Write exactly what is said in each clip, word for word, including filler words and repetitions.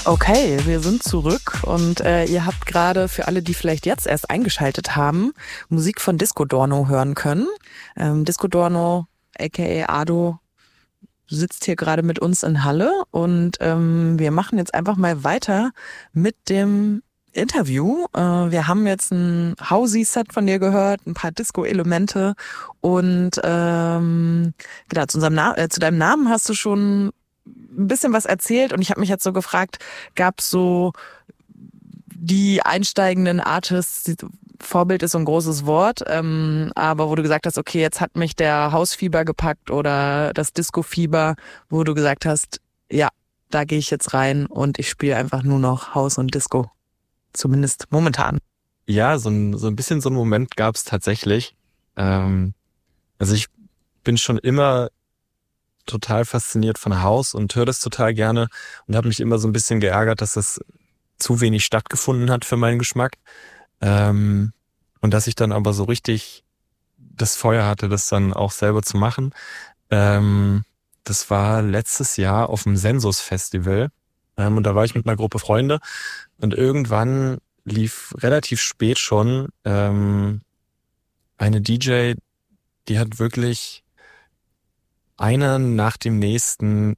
Okay, wir sind zurück und äh, ihr habt gerade für alle, die vielleicht jetzt erst eingeschaltet haben, Musik von Disco Dorno hören können. Ähm, Disco Dorno, aka Ado, sitzt hier gerade mit uns in Halle und ähm, wir machen jetzt einfach mal weiter mit dem Interview. Äh, wir haben jetzt ein Housey-Set von dir gehört, ein paar Disco-Elemente und ähm, genau, zu, unserem Na- äh, zu deinem Namen hast du schon ein bisschen was erzählt und ich habe mich jetzt so gefragt, gab es so die einsteigenden Artists, Vorbild ist so ein großes Wort, ähm, aber wo du gesagt hast, okay, jetzt hat mich der Hausfieber gepackt oder das Disco-Fieber, wo du gesagt hast, ja, da gehe ich jetzt rein und ich spiele einfach nur noch Haus und Disco. Zumindest momentan. Ja, so ein, so ein bisschen so einen Moment gab es tatsächlich. Ähm, also ich bin schon immer total fasziniert von Haus und höre das total gerne und habe mich immer so ein bisschen geärgert, dass das zu wenig stattgefunden hat für meinen Geschmack. Ähm, und dass ich dann aber so richtig das Feuer hatte, das dann auch selber zu machen. Ähm, das war letztes Jahr auf dem Sensus Festival. Ähm, und da war ich mit einer Gruppe Freunde und irgendwann lief relativ spät schon ähm, eine D J, die hat wirklich einer nach dem nächsten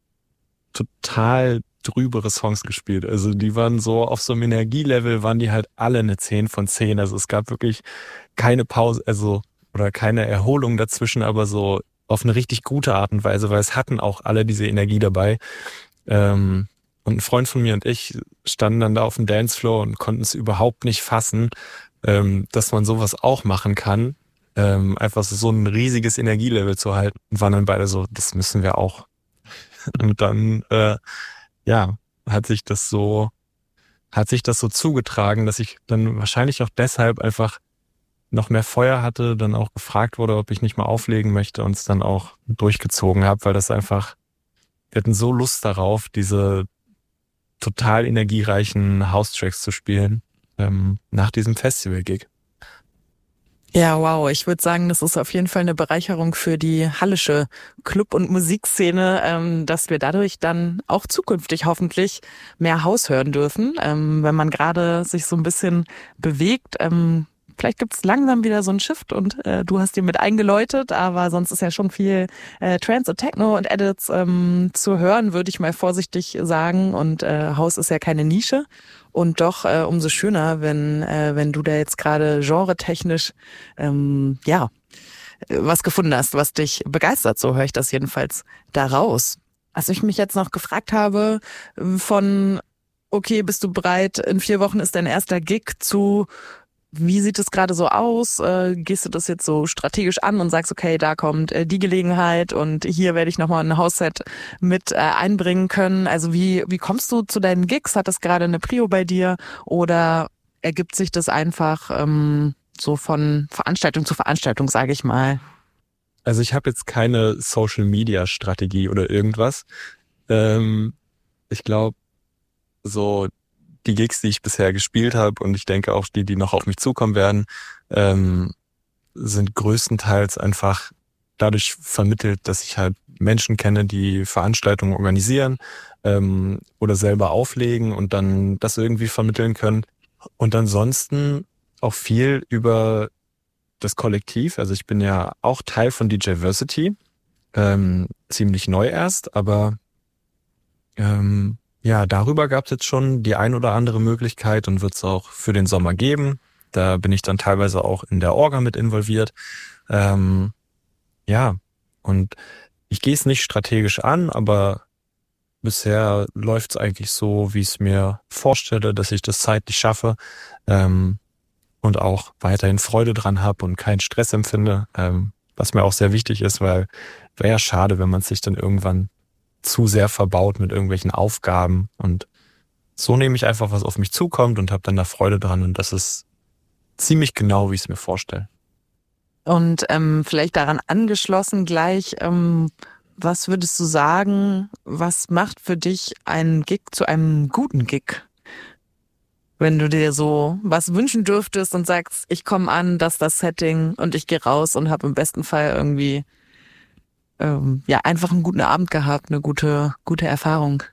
total drübere Songs gespielt. Also die waren so auf so einem Energielevel, waren die halt alle eine zehn von zehn. Also es gab wirklich keine Pause, also oder keine Erholung dazwischen, aber so auf eine richtig gute Art und Weise, weil es hatten auch alle diese Energie dabei. Ähm, und ein Freund von mir und ich standen dann da auf dem Dancefloor und konnten es überhaupt nicht fassen, ähm, dass man sowas auch machen kann. Ähm, einfach so ein riesiges Energielevel zu halten. Und waren dann beide so, das müssen wir auch. Und dann, äh, ja, hat sich das so, hat sich das so zugetragen, dass ich dann wahrscheinlich auch deshalb einfach noch mehr Feuer hatte, dann auch gefragt wurde, ob ich nicht mal auflegen möchte und es dann auch durchgezogen habe, weil das einfach, wir hatten so Lust darauf, diese total energiereichen House-Tracks zu spielen, ähm, nach diesem Festival-Gig. Ja, wow. Ich würde sagen, das ist auf jeden Fall eine Bereicherung für die hallische Club- und Musikszene, ähm, dass wir dadurch dann auch zukünftig hoffentlich mehr Haus hören dürfen. Ähm, wenn man gerade sich so ein bisschen bewegt, ähm, vielleicht gibt es langsam wieder so einen Shift und äh, du hast dir mit eingeläutet, aber sonst ist ja schon viel äh, Trance und Techno und Edits ähm, zu hören, würde ich mal vorsichtig sagen. Und äh, Haus ist ja keine Nische. Und doch äh, umso schöner, wenn äh, wenn du da jetzt gerade genretechnisch ähm, ja was gefunden hast, was dich begeistert. So höre ich das jedenfalls daraus. Als ich mich jetzt noch gefragt habe von okay, bist du bereit, in vier Wochen ist dein erster Gig zu wie sieht es gerade so aus? Äh, gehst du das jetzt so strategisch an und sagst, okay, da kommt äh, die Gelegenheit und hier werde ich nochmal ein Hausset mit äh, einbringen können? Also wie wie kommst du zu deinen Gigs? Hat das gerade eine Prio bei dir oder ergibt sich das einfach ähm, so von Veranstaltung zu Veranstaltung, sage ich mal? Also ich habe jetzt keine Social-Media-Strategie oder irgendwas. Ähm, ich glaube, so die Gigs, die ich bisher gespielt habe und ich denke auch die, die noch auf mich zukommen werden, ähm, sind größtenteils einfach dadurch vermittelt, dass ich halt Menschen kenne, die Veranstaltungen organisieren ähm, oder selber auflegen und dann das irgendwie vermitteln können. Und ansonsten auch viel über das Kollektiv. Also ich bin ja auch Teil von D J Versity, ähm, ziemlich neu erst, aber ähm, ja, darüber gab es jetzt schon die ein oder andere Möglichkeit und wird es auch für den Sommer geben. Da bin ich dann teilweise auch in der Orga mit involviert. Ähm, ja, und ich gehe es nicht strategisch an, aber bisher läuft es eigentlich so, wie ich es mir vorstelle, dass ich das zeitlich schaffe ähm, und auch weiterhin Freude dran habe und keinen Stress empfinde, ähm, was mir auch sehr wichtig ist, weil wäre ja schade, wenn man sich dann irgendwann zu sehr verbaut mit irgendwelchen Aufgaben und so nehme ich einfach, was auf mich zukommt und habe dann da Freude dran und das ist ziemlich genau, wie ich es mir vorstelle. Und ähm, vielleicht daran angeschlossen gleich, ähm, was würdest du sagen, was macht für dich einen Gig zu einem guten Gig? Wenn du dir so was wünschen dürftest und sagst, ich komme an, das ist das Setting und ich gehe raus und habe im besten Fall irgendwie ähm, ja einfach einen guten Abend gehabt, eine gute gute Erfahrung.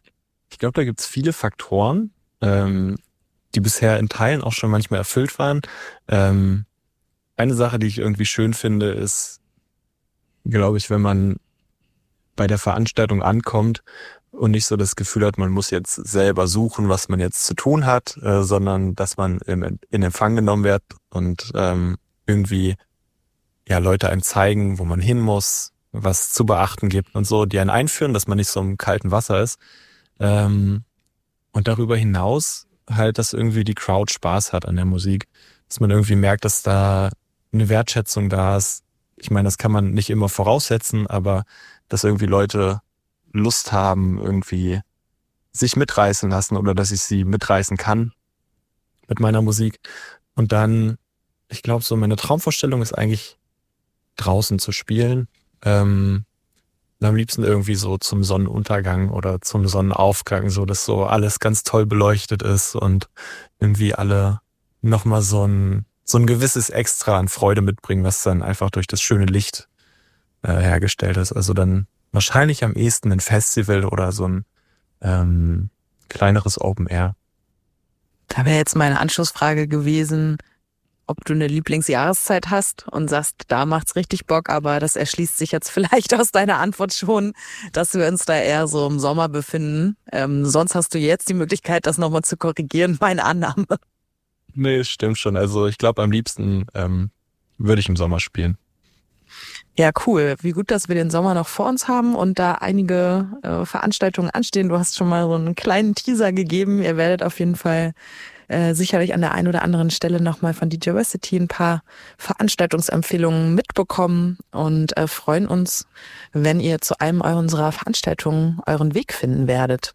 Ich glaube, da gibt's viele Faktoren, ähm, die bisher in Teilen auch schon manchmal erfüllt waren. Ähm, eine Sache, die ich irgendwie schön finde, ist, glaube ich, wenn man bei der Veranstaltung ankommt und nicht so das Gefühl hat, man muss jetzt selber suchen, was man jetzt zu tun hat, äh, sondern dass man im, in Empfang genommen wird und ähm, irgendwie ja Leute einem zeigen, wo man hin muss, was zu beachten gibt und so, die einen einführen, dass man nicht so im kalten Wasser ist. Ähm, und darüber hinaus halt, dass irgendwie die Crowd Spaß hat an der Musik, dass man irgendwie merkt, dass da eine Wertschätzung da ist. Ich meine, das kann man nicht immer voraussetzen, aber dass irgendwie Leute Lust haben, irgendwie sich mitreißen lassen oder dass ich sie mitreißen kann mit meiner Musik. Und dann, ich glaube, so meine Traumvorstellung ist eigentlich draußen zu spielen. Ähm, am liebsten irgendwie so zum Sonnenuntergang oder zum Sonnenaufgang, so dass so alles ganz toll beleuchtet ist und irgendwie alle nochmal so ein so ein gewisses Extra an Freude mitbringen, was dann einfach durch das schöne Licht äh, hergestellt ist. Also dann wahrscheinlich am ehesten ein Festival oder so ein ähm, kleineres Open Air. Da wäre jetzt meine Anschlussfrage gewesen, ob du eine Lieblingsjahreszeit hast und sagst, da macht's richtig Bock, aber das erschließt sich jetzt vielleicht aus deiner Antwort schon, dass wir uns da eher so im Sommer befinden. Ähm, sonst hast du jetzt die Möglichkeit, das nochmal zu korrigieren, meine Annahme. Nee, es stimmt schon. Also ich glaube, am liebsten ähm, würde ich im Sommer spielen. Ja, cool. Wie gut, dass wir den Sommer noch vor uns haben und da einige äh, Veranstaltungen anstehen. Du hast schon mal so einen kleinen Teaser gegeben. Ihr werdet auf jeden Fall äh, sicherlich an der einen oder anderen Stelle nochmal von D J Versity ein paar Veranstaltungsempfehlungen mitbekommen und äh, freuen uns, wenn ihr zu einem unserer Veranstaltungen euren Weg finden werdet.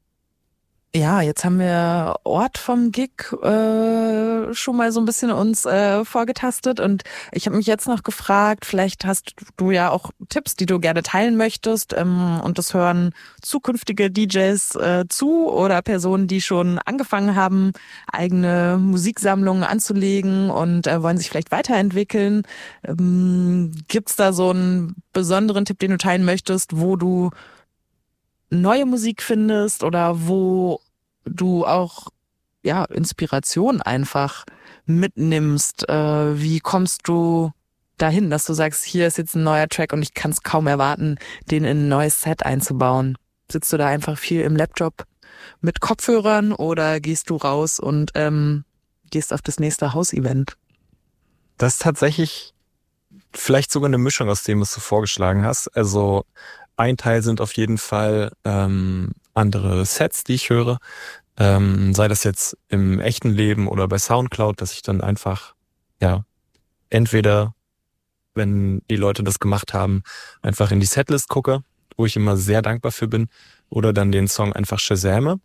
Ja, jetzt haben wir Ort vom Gig äh, schon mal so ein bisschen uns äh, vorgetastet und ich habe mich jetzt noch gefragt, vielleicht hast du ja auch Tipps, die du gerne teilen möchtest ähm, und das hören zukünftige D Js äh, zu oder Personen, die schon angefangen haben, eigene Musiksammlungen anzulegen und äh, wollen sich vielleicht weiterentwickeln. Ähm, gibt's da so einen besonderen Tipp, den du teilen möchtest, wo du neue Musik findest oder wo du auch ja Inspiration einfach mitnimmst? Äh, wie kommst du dahin, dass du sagst, hier ist jetzt ein neuer Track und ich kann es kaum erwarten, den in ein neues Set einzubauen? Sitzt du da einfach viel im Laptop mit Kopfhörern oder gehst du raus und ähm, gehst auf das nächste Hausevent? Das ist tatsächlich vielleicht sogar eine Mischung aus dem, was du vorgeschlagen hast. Also ein Teil sind auf jeden Fall ähm, andere Sets, die ich höre. Ähm, sei das jetzt im echten Leben oder bei Soundcloud, dass ich dann einfach, ja, entweder, wenn die Leute das gemacht haben, einfach in die Setlist gucke, wo ich immer sehr dankbar für bin, oder dann den Song einfach shazame.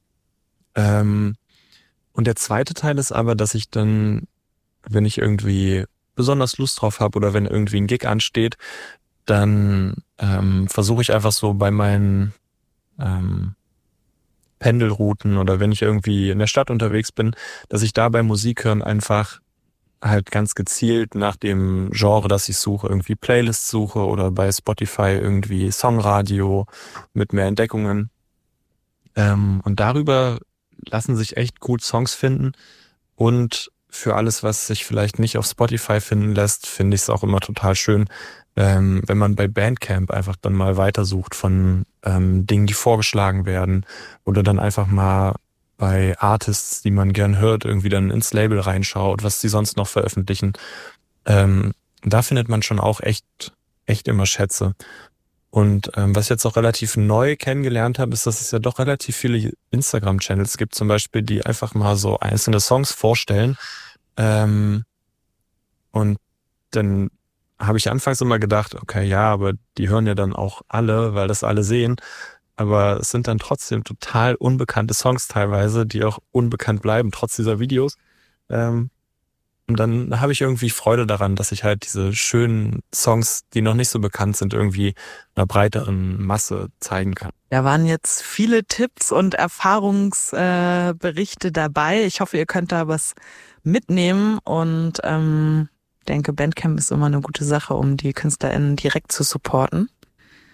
Ähm, und der zweite Teil ist aber, dass ich dann, wenn ich irgendwie besonders Lust drauf habe oder wenn irgendwie ein Gig ansteht, dann ähm, versuche ich einfach so bei meinen ähm, Pendelrouten oder wenn ich irgendwie in der Stadt unterwegs bin, dass ich da beim Musik hören einfach halt ganz gezielt nach dem Genre, das ich suche, irgendwie Playlists suche oder bei Spotify irgendwie Songradio mit mehr Entdeckungen. Ähm, und darüber lassen sich echt gut Songs finden und für alles, was sich vielleicht nicht auf Spotify finden lässt, finde ich es auch immer total schön, ähm, wenn man bei Bandcamp einfach dann mal weitersucht von ähm, Dingen, die vorgeschlagen werden oder dann einfach mal bei Artists, die man gern hört, irgendwie dann ins Label reinschaut, was die sonst noch veröffentlichen. Ähm, da findet man schon auch echt, echt immer Schätze. Und ähm, was ich jetzt auch relativ neu kennengelernt habe, ist, dass es ja doch relativ viele Instagram-Channels gibt, zum Beispiel, die einfach mal so einzelne Songs vorstellen. Ähm, und dann habe ich anfangs immer gedacht, okay, ja, aber die hören ja dann auch alle, weil das alle sehen. Aber es sind dann trotzdem total unbekannte Songs teilweise, die auch unbekannt bleiben, trotz dieser Videos. Ähm, und dann habe ich irgendwie Freude daran, dass ich halt diese schönen Songs, die noch nicht so bekannt sind, irgendwie einer breiteren Masse zeigen kann. Da waren jetzt viele Tipps und Erfahrungsberichte äh, dabei. Ich hoffe, ihr könnt da was mitnehmen und ähm, denke, Bandcamp ist immer eine gute Sache, um die KünstlerInnen direkt zu supporten.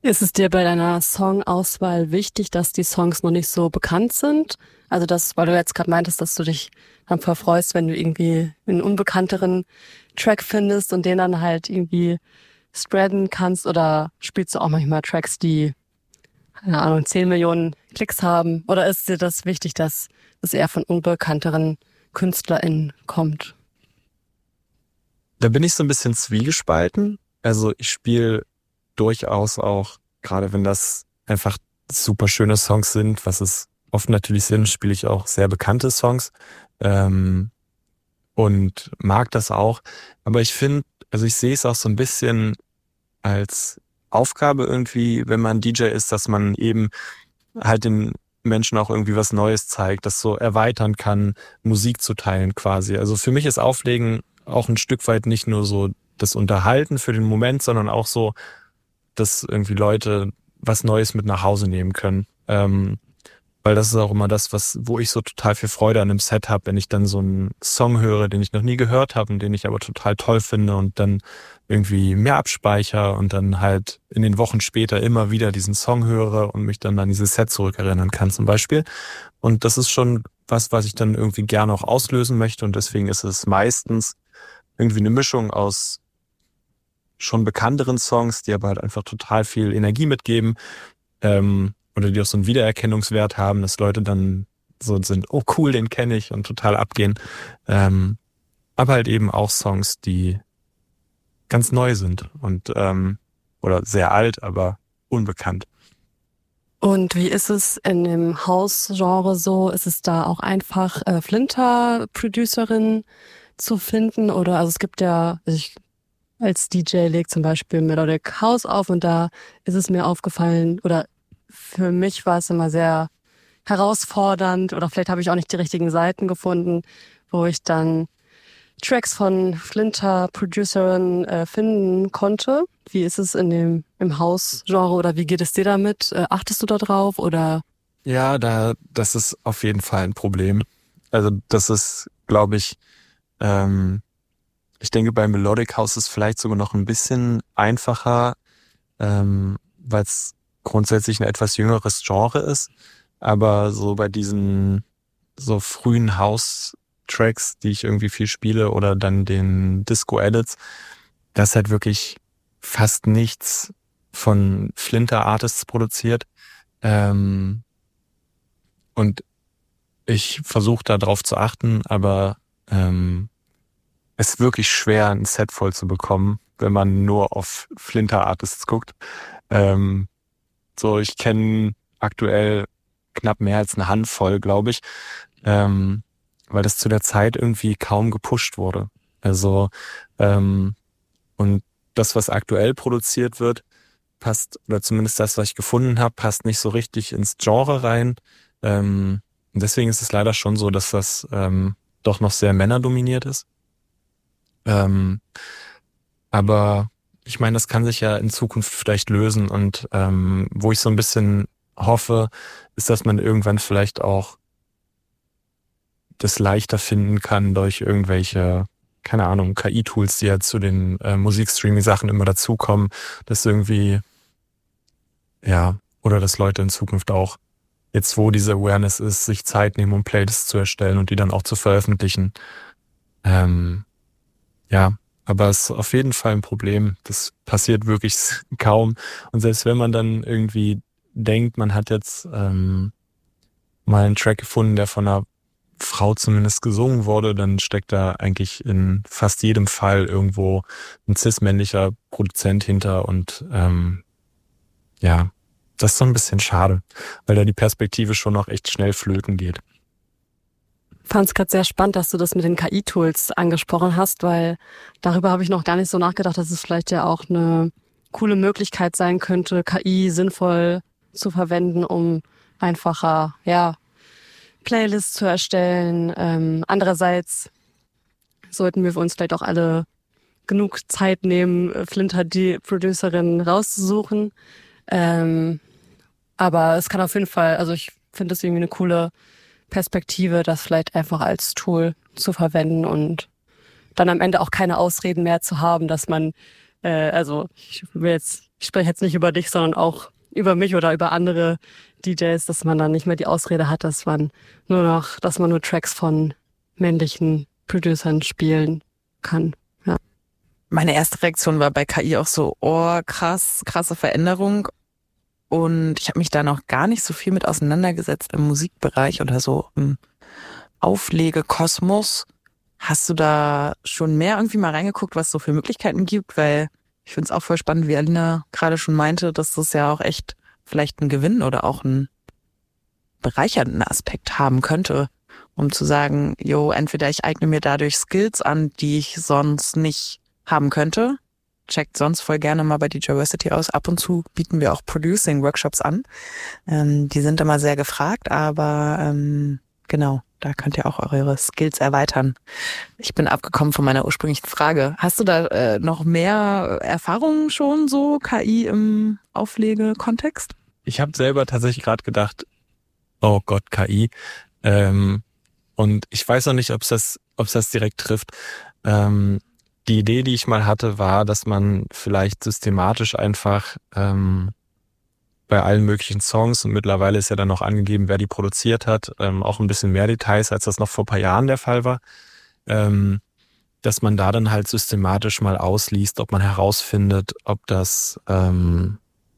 Ist es dir bei deiner Songauswahl wichtig, dass die Songs noch nicht so bekannt sind? Also das, weil du jetzt gerade meintest, dass du dich dann voll freust, wenn du irgendwie einen unbekannteren Track findest und den dann halt irgendwie spreaden kannst, oder spielst du auch manchmal Tracks, die, keine Ahnung, zehn Millionen Klicks haben? Oder ist dir das wichtig, dass es eher von unbekannteren KünstlerInnen kommt? Da bin ich so ein bisschen zwiegespalten. Also ich spiele durchaus auch, gerade wenn das einfach super schöne Songs sind, was es oft natürlich sind, spiele ich auch sehr bekannte Songs ähm, und mag das auch. Aber ich finde, also ich sehe es auch so ein bisschen als Aufgabe irgendwie, wenn man D J ist, dass man eben halt den Menschen auch irgendwie was Neues zeigt, das so erweitern kann, Musik zu teilen quasi. Also für mich ist Auflegen auch ein Stück weit nicht nur so das Unterhalten für den Moment, sondern auch so, dass irgendwie Leute was Neues mit nach Hause nehmen können. Ähm, weil das ist auch immer das, was, wo ich so total viel Freude an einem Set habe, wenn ich dann so einen Song höre, den ich noch nie gehört habe und den ich aber total toll finde und dann irgendwie mehr abspeicher und dann halt in den Wochen später immer wieder diesen Song höre und mich dann an dieses Set zurückerinnern kann zum Beispiel. Und das ist schon was, was ich dann irgendwie gerne auch auslösen möchte, und deswegen ist es meistens irgendwie eine Mischung aus schon bekannteren Songs, die aber halt einfach total viel Energie mitgeben, ähm, oder die auch so einen Wiedererkennungswert haben, dass Leute dann so sind, oh cool, den kenne ich, und total abgehen. Ähm, aber halt eben auch Songs, die ganz neu sind und ähm, oder sehr alt, aber unbekannt. Und wie ist es in dem House-Genre so? Ist es da auch einfach äh, Flinter-Producerin zu finden? Oder, also es gibt ja, also ich als D J lege zum Beispiel Melodic House auf, und da ist es mir aufgefallen, oder für mich war es immer sehr herausfordernd, oder vielleicht habe ich auch nicht die richtigen Seiten gefunden, wo ich dann Tracks von Flinter-Producerinnen äh, finden konnte. Wie ist es in dem im House-Genre, oder wie geht es dir damit? Äh, achtest du da drauf, oder? Ja, da, das ist auf jeden Fall ein Problem. Also das ist, glaube ich, ähm, ich denke, bei Melodic House ist vielleicht sogar noch ein bisschen einfacher, ähm, weil es grundsätzlich ein etwas jüngeres Genre ist. Aber so bei diesen so frühen House-Tracks, die ich irgendwie viel spiele, oder dann den Disco-Edits, das ist halt wirklich fast nichts von Flinter-Artists produziert. Ähm, und ich versuche da drauf zu achten, aber ähm, es ist wirklich schwer, ein Set voll zu bekommen, wenn man nur auf Flinter-Artists guckt. Ähm, so, ich kenne aktuell knapp mehr als eine Handvoll, glaube ich, ähm, weil das zu der Zeit irgendwie kaum gepusht wurde. Also ähm, und das, was aktuell produziert wird, passt, oder zumindest das, was ich gefunden habe, passt nicht so richtig ins Genre rein. Ähm, und deswegen ist es leider schon so, dass das ähm, doch noch sehr männerdominiert ist. Ähm, aber ich meine, das kann sich ja in Zukunft vielleicht lösen, und ähm, wo ich so ein bisschen hoffe, ist, dass man irgendwann vielleicht auch das leichter finden kann durch irgendwelche, keine Ahnung, K I-Tools, die ja zu den äh, Musikstreaming-Sachen immer dazukommen, dass irgendwie, ja, oder dass Leute in Zukunft auch, jetzt wo diese Awareness ist, sich Zeit nehmen, um Playlists zu erstellen und die dann auch zu veröffentlichen. Ähm, ja, aber es ist auf jeden Fall ein Problem. Das passiert wirklich kaum. Und selbst wenn man dann irgendwie denkt, man hat jetzt ähm, mal einen Track gefunden, der von einer Frau zumindest gesungen wurde, dann steckt da eigentlich in fast jedem Fall irgendwo ein cis-männlicher Produzent hinter, und ähm, ja, das ist so ein bisschen schade, weil da die Perspektive schon noch echt schnell flöten geht. Ich fand es gerade sehr spannend, dass du das mit den K I-Tools angesprochen hast, weil darüber habe ich noch gar nicht so nachgedacht, dass es vielleicht ja auch eine coole Möglichkeit sein könnte, K I sinnvoll zu verwenden, um einfacher, ja, Playlists zu erstellen. Ähm, andererseits sollten wir für uns vielleicht auch alle genug Zeit nehmen, Flinter die Producerin rauszusuchen. Ähm, aber es kann auf jeden Fall, also ich finde das irgendwie eine coole Perspektive, das vielleicht einfach als Tool zu verwenden und dann am Ende auch keine Ausreden mehr zu haben, dass man, äh, also ich will jetzt ich spreche jetzt nicht über dich, sondern auch über mich oder über andere D Js, dass man dann nicht mehr die Ausrede hat, dass man nur noch, dass man nur Tracks von männlichen Producern spielen kann. Ja. Meine erste Reaktion war bei K I auch so, oh krass, krasse Veränderung. Und ich habe mich da noch gar nicht so viel mit auseinandergesetzt im Musikbereich oder so im Auflegekosmos. Hast du da schon mehr irgendwie mal reingeguckt, was es so für Möglichkeiten gibt? Weil ich finde es auch voll spannend, wie Alina gerade schon meinte, dass das ja auch echt vielleicht einen Gewinn oder auch einen bereichernden Aspekt haben könnte, um zu sagen, jo, entweder ich eigne mir dadurch Skills an, die ich sonst nicht haben könnte. Checkt sonst voll gerne mal bei die Diversity aus. Ab und zu bieten wir auch Producing-Workshops an. Ähm, die sind immer sehr gefragt, aber ähm, genau, da könnt ihr auch eure Skills erweitern. Ich bin abgekommen von meiner ursprünglichen Frage. Hast du da äh, noch mehr Erfahrungen schon so, K I im Auflegekontext? Ich habe selber tatsächlich gerade gedacht, oh Gott, K I. Ähm, und ich weiß noch nicht, ob es das, ob es das direkt trifft. Ähm, die Idee, die ich mal hatte, war, dass man vielleicht systematisch einfach ähm, bei allen möglichen Songs, und mittlerweile ist ja dann noch angegeben, wer die produziert hat, ähm, auch ein bisschen mehr Details, als das noch vor ein paar Jahren der Fall war, ähm, dass man da dann halt systematisch mal ausliest, ob man herausfindet, ob das ähm,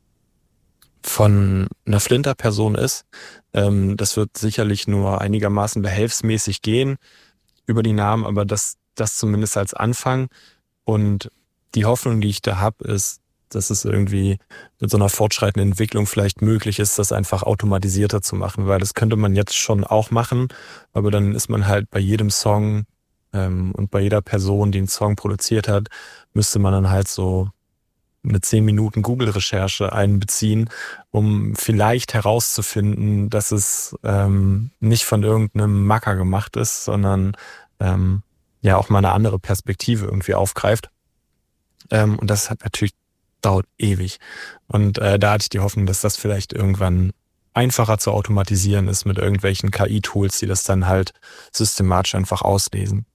von einer Flinter-Person ist. Ähm, das wird sicherlich nur einigermaßen behelfsmäßig gehen über die Namen, aber das, das zumindest als Anfang. Und die Hoffnung, die ich da habe, ist, dass es irgendwie mit so einer fortschreitenden Entwicklung vielleicht möglich ist, das einfach automatisierter zu machen, weil das könnte man jetzt schon auch machen, aber dann ist man halt bei jedem Song ähm, und bei jeder Person, die einen Song produziert hat, müsste man dann halt so eine zehn Minuten Google-Recherche einbeziehen, um vielleicht herauszufinden, dass es ähm, nicht von irgendeinem Macker gemacht ist, sondern ähm, ja auch mal eine andere Perspektive irgendwie aufgreift. Ähm, und das hat natürlich dauert ewig. Und äh, da hatte ich die Hoffnung, dass das vielleicht irgendwann einfacher zu automatisieren ist mit irgendwelchen K I-Tools, die das dann halt systematisch einfach auslesen.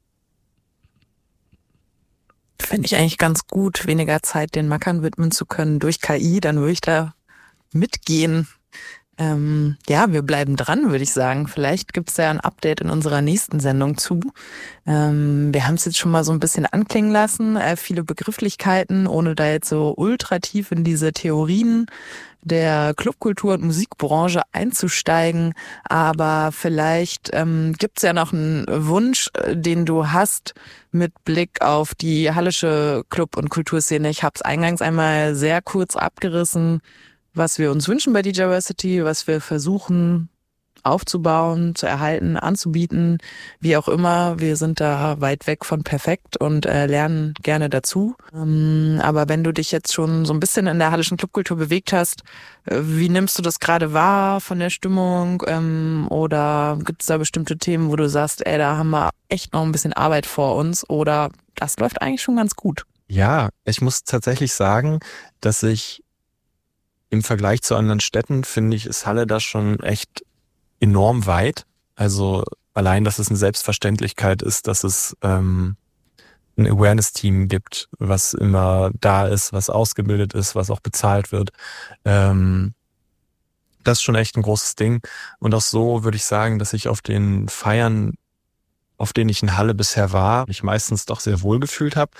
Fände ich eigentlich ganz gut, weniger Zeit den Mackern widmen zu können durch K I, dann würde ich da mitgehen. Ähm, ja, wir bleiben dran, würde ich sagen. Vielleicht gibt es ja ein Update in unserer nächsten Sendung zu. Ähm, wir haben es jetzt schon mal so ein bisschen anklingen lassen, äh, viele Begrifflichkeiten, ohne da jetzt so ultra tief in diese Theorien der Clubkultur und Musikbranche einzusteigen. Aber vielleicht ähm, gibt es ja noch einen Wunsch, den du hast mit Blick auf die hallische Club- und Kulturszene. Ich habe es eingangs einmal sehr kurz abgerissen, was wir uns wünschen bei D Diversity, was wir versuchen aufzubauen, zu erhalten, anzubieten, wie auch immer. Wir sind da weit weg von perfekt und äh, lernen gerne dazu. Ähm, aber wenn du dich jetzt schon so ein bisschen in der hallischen Clubkultur bewegt hast, äh, wie nimmst du das gerade wahr von der Stimmung? Ähm, oder gibt es da bestimmte Themen, wo du sagst, ey, da haben wir echt noch ein bisschen Arbeit vor uns oder das läuft eigentlich schon ganz gut? Ja, ich muss tatsächlich sagen, dass ich im Vergleich zu anderen Städten, finde ich, ist Halle da schon echt enorm weit. Also allein, dass es eine Selbstverständlichkeit ist, dass es ähm, ein Awareness-Team gibt, was immer da ist, was ausgebildet ist, was auch bezahlt wird. Ähm, das ist schon echt ein großes Ding. Und auch so würde ich sagen, dass ich auf den Feiern, auf denen ich in Halle bisher war, mich meistens doch sehr wohl gefühlt habe.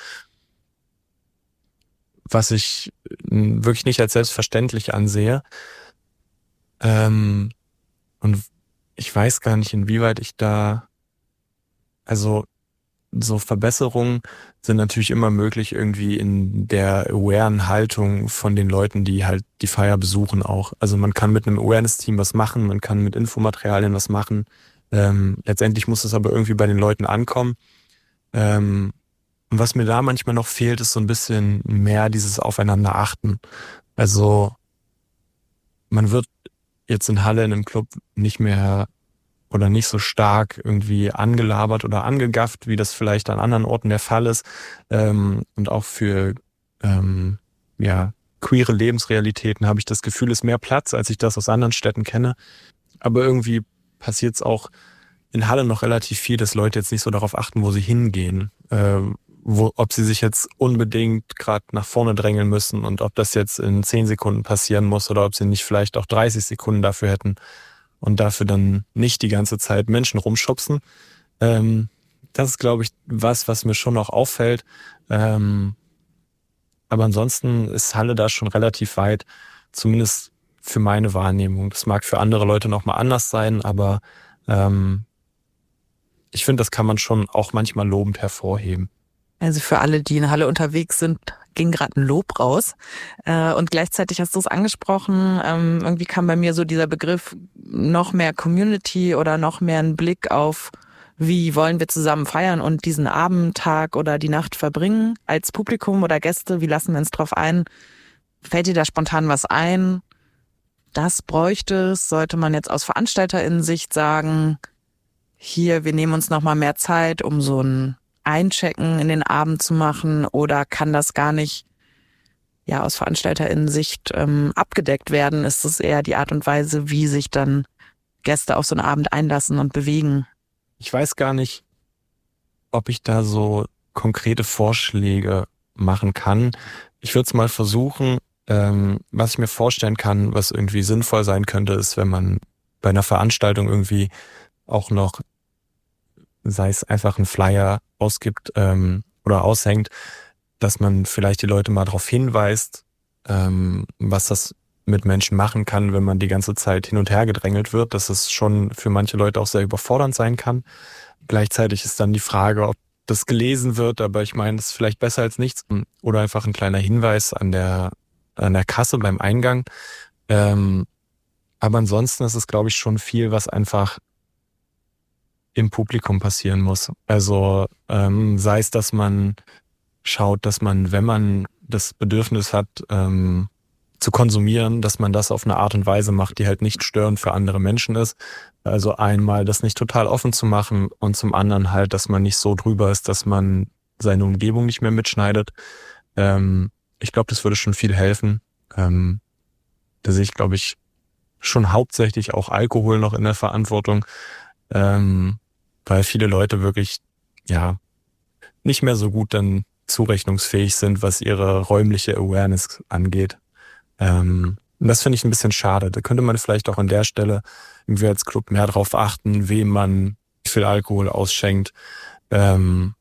Was ich wirklich nicht als selbstverständlich ansehe. Ähm, und ich weiß gar nicht, inwieweit ich da, also so Verbesserungen sind natürlich immer möglich irgendwie in der awaren Haltung von den Leuten, die halt die Feier besuchen auch. Also man kann mit einem Awareness-Team was machen, man kann mit Infomaterialien was machen. Ähm, letztendlich muss es aber irgendwie bei den Leuten ankommen. Ähm, Und was mir da manchmal noch fehlt, ist so ein bisschen mehr dieses Aufeinander achten. Also man wird jetzt in Halle in einem Club nicht mehr oder nicht so stark irgendwie angelabert oder angegafft, wie das vielleicht an anderen Orten der Fall ist. Ähm, und auch für ähm, ja queere Lebensrealitäten habe ich das Gefühl, ist mehr Platz, als ich das aus anderen Städten kenne. Aber irgendwie passiert es auch in Halle noch relativ viel, dass Leute jetzt nicht so darauf achten, wo sie hingehen. Ähm, wo, ob sie sich jetzt unbedingt gerade nach vorne drängeln müssen und ob das jetzt in zehn Sekunden passieren muss oder ob sie nicht vielleicht auch dreißig Sekunden dafür hätten und dafür dann nicht die ganze Zeit Menschen rumschubsen. Ähm, das ist, glaube ich, was, was mir schon noch auffällt. Ähm, aber ansonsten ist Halle da schon relativ weit, zumindest für meine Wahrnehmung. Das mag für andere Leute nochmal anders sein, aber ähm, ich finde, das kann man schon auch manchmal lobend hervorheben. Also für alle, die in Halle unterwegs sind, ging gerade ein Lob raus. Äh, und gleichzeitig hast du es angesprochen, ähm, irgendwie kam bei mir so dieser Begriff noch mehr Community oder noch mehr ein Blick auf, wie wollen wir zusammen feiern und diesen Abend, Tag oder die Nacht verbringen als Publikum oder Gäste, wie lassen wir uns drauf ein? Fällt dir da spontan was ein? Das bräuchte es, sollte man jetzt aus VeranstalterInnen-Sicht sagen, hier, wir nehmen uns nochmal mehr Zeit, um so ein Einchecken in den Abend zu machen, oder kann das gar nicht ja aus VeranstalterInnen-Sicht ähm, abgedeckt werden? Ist es eher die Art und Weise, wie sich dann Gäste auf so einen Abend einlassen und bewegen? Ich weiß gar nicht, ob ich da so konkrete Vorschläge machen kann. Ich würde es mal versuchen. Ähm, was ich mir vorstellen kann, was irgendwie sinnvoll sein könnte, ist, wenn man bei einer Veranstaltung irgendwie auch noch, sei es einfach ein Flyer ausgibt ähm, oder aushängt, dass man vielleicht die Leute mal darauf hinweist, ähm, was das mit Menschen machen kann, wenn man die ganze Zeit hin und her gedrängelt wird, dass es schon für manche Leute auch sehr überfordernd sein kann. Gleichzeitig ist dann die Frage, ob das gelesen wird, aber ich meine, das ist vielleicht besser als nichts. Oder einfach ein kleiner Hinweis an der an der Kasse beim Eingang. Ähm, aber ansonsten ist es, glaube ich, schon viel, was einfach im Publikum passieren muss. Also ähm, sei es, dass man schaut, dass man, wenn man das Bedürfnis hat, ähm, zu konsumieren, dass man das auf eine Art und Weise macht, die halt nicht störend für andere Menschen ist. Also einmal das nicht total offen zu machen und zum anderen halt, dass man nicht so drüber ist, dass man seine Umgebung nicht mehr mitschneidet. Ähm, ich glaube, das würde schon viel helfen. Ähm, da sehe ich, glaube ich, schon hauptsächlich auch Alkohol noch in der Verantwortung, ähm, weil viele Leute wirklich ja nicht mehr so gut dann zurechnungsfähig sind, was ihre räumliche Awareness angeht. Ähm, und das finde ich ein bisschen schade. Da könnte man vielleicht auch an der Stelle irgendwie als Club mehr darauf achten, wem man wie viel Alkohol ausschenkt. Ähm,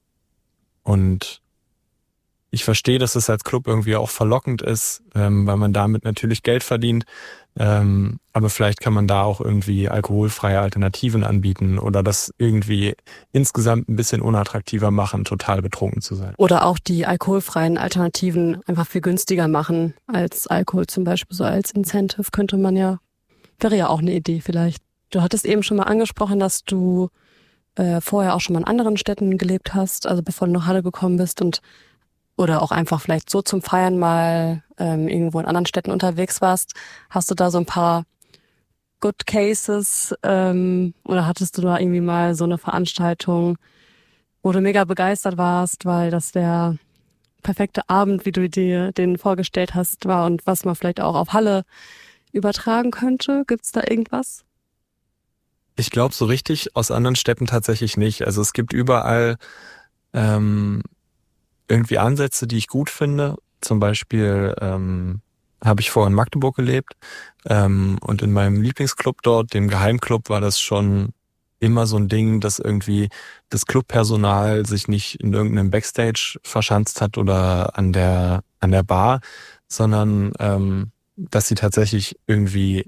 und ich verstehe, dass es als Club irgendwie auch verlockend ist, ähm, weil man damit natürlich Geld verdient. Ähm, aber vielleicht kann man da auch irgendwie alkoholfreie Alternativen anbieten oder das irgendwie insgesamt ein bisschen unattraktiver machen, total betrunken zu sein. Oder auch die alkoholfreien Alternativen einfach viel günstiger machen als Alkohol, zum Beispiel so als Incentive könnte man ja, wäre ja auch eine Idee vielleicht. Du hattest eben schon mal angesprochen, dass du äh, vorher auch schon mal in anderen Städten gelebt hast, also bevor du nach Halle gekommen bist und oder auch einfach vielleicht so zum Feiern mal ähm, irgendwo in anderen Städten unterwegs warst. Hast du da so ein paar Good Cases ähm, oder hattest du da irgendwie mal so eine Veranstaltung, wo du mega begeistert warst, weil das der perfekte Abend, wie du dir den vorgestellt hast, war und was man vielleicht auch auf Halle übertragen könnte? Gibt's da irgendwas? Ich glaube, so richtig aus anderen Städten tatsächlich nicht. Also es gibt überall ähm, irgendwie Ansätze, die ich gut finde. Zum Beispiel ähm, habe ich vorher in Magdeburg gelebt ähm, und in meinem Lieblingsclub dort, dem Geheimclub, war das schon immer so ein Ding, dass irgendwie das Clubpersonal sich nicht in irgendeinem Backstage verschanzt hat oder an der an der Bar, sondern ähm, dass sie tatsächlich irgendwie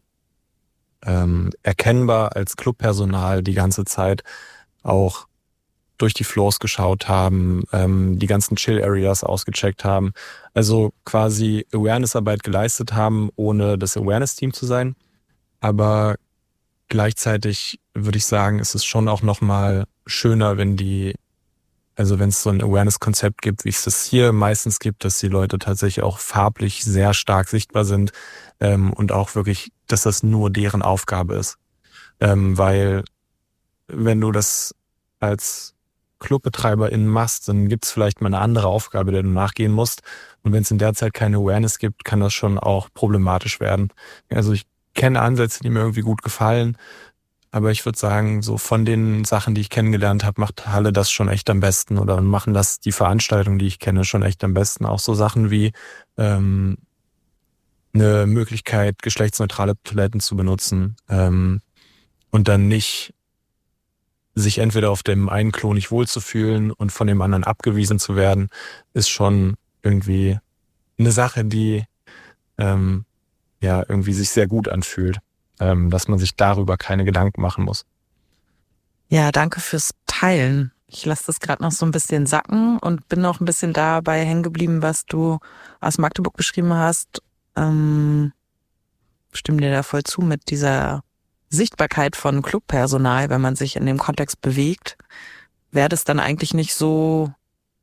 ähm, erkennbar als Clubpersonal die ganze Zeit auch durch die Floors geschaut haben, ähm, die ganzen Chill-Areas ausgecheckt haben. Also quasi Awareness-Arbeit geleistet haben, ohne das Awareness-Team zu sein. Aber gleichzeitig würde ich sagen, ist es schon auch nochmal schöner, wenn die, also wenn es so ein Awareness-Konzept gibt, wie es das hier meistens gibt, dass die Leute tatsächlich auch farblich sehr stark sichtbar sind ähm, und auch wirklich, dass das nur deren Aufgabe ist. Ähm, weil wenn du das als ClubbetreiberInnen machst, dann gibt es vielleicht mal eine andere Aufgabe, der du nachgehen musst. Und wenn es in der Zeit keine Awareness gibt, kann das schon auch problematisch werden. Also ich kenne Ansätze, die mir irgendwie gut gefallen, Aber ich würde sagen, so von den Sachen, die ich kennengelernt habe, macht Halle das schon echt am besten oder machen das die Veranstaltungen, die ich kenne, schon echt am besten. Auch so Sachen wie ähm, eine Möglichkeit, geschlechtsneutrale Toiletten zu benutzen ähm, und dann nicht sich entweder auf dem einen Klo nicht wohlzufühlen und von dem anderen abgewiesen zu werden, ist schon irgendwie eine Sache, die ähm, ja irgendwie sich sehr gut anfühlt, ähm, dass man sich darüber keine Gedanken machen muss. Ja, danke fürs Teilen. Ich lasse das gerade noch so ein bisschen sacken und bin noch ein bisschen dabei hängen geblieben, was du aus Magdeburg beschrieben hast. Ähm, stimme dir da voll zu mit dieser Sichtbarkeit von Clubpersonal, wenn man sich in dem Kontext bewegt. Wäre das dann eigentlich nicht so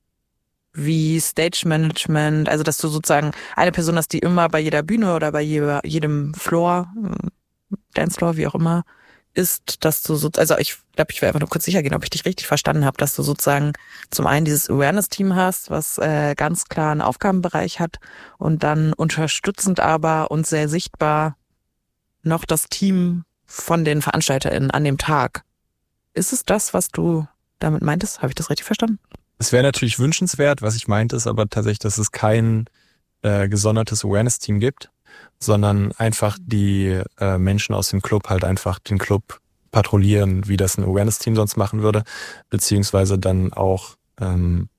wie Stage Management, also dass du sozusagen eine Person hast, die immer bei jeder Bühne oder bei jeder, jedem Floor, Dancefloor, wie auch immer, ist, dass du so, also ich glaube, ich will einfach nur kurz sicher gehen, ob ich dich richtig verstanden habe, dass du sozusagen zum einen dieses Awareness-Team hast, was äh, ganz klar einen Aufgabenbereich hat und dann unterstützend aber und sehr sichtbar noch das Team von den VeranstalterInnen an dem Tag. Ist es das, was du damit meintest? Habe ich das richtig verstanden? Es wäre natürlich wünschenswert, was ich meinte, ist aber tatsächlich, dass es kein äh, gesondertes Awareness-Team gibt, sondern einfach die äh, Menschen aus dem Club halt einfach den Club patrouillieren, wie das ein Awareness-Team sonst machen würde, beziehungsweise dann auch ähm,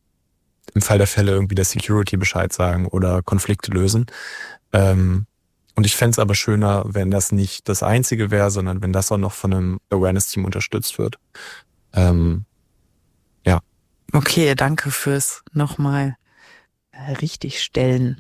im Fall der Fälle irgendwie der Security Bescheid sagen oder Konflikte lösen. Ähm, und ich fände es aber schöner, wenn das nicht das Einzige wäre, sondern wenn das auch noch von einem Awareness-Team unterstützt wird. Ähm, ja. Okay, danke fürs nochmal richtigstellen.